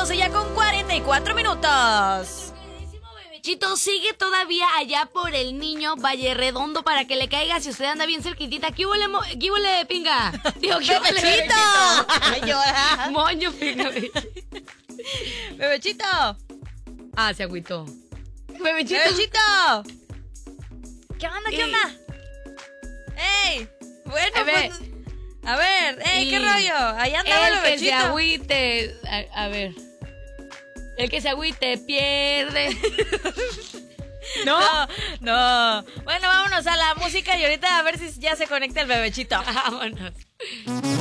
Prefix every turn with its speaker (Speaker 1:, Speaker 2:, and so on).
Speaker 1: 12 ya con 44 minutos.
Speaker 2: Bebechito sigue todavía allá por el Niño Valle Redondo para que le caiga si usted anda bien cerquitita. ¿Qué huele, pinga? Digo, ¿qué huele,
Speaker 1: Bebechito. Ay, llora.
Speaker 2: Moño, pinga.
Speaker 1: Bebechito.
Speaker 2: Ah, se agüitó. Bebechito.
Speaker 1: Bebechito. ¿Qué onda? ¿Qué onda? ¡Ey! Bueno, pues, a ver, ¿qué rollo? Allá andaba el
Speaker 2: El que
Speaker 1: bebechito.
Speaker 2: se agüite. A ver. El que se agüite pierde. ¿No?
Speaker 1: No. Bueno, vámonos a la música y ahorita a ver si ya se conecta el bebechito.
Speaker 2: Vámonos.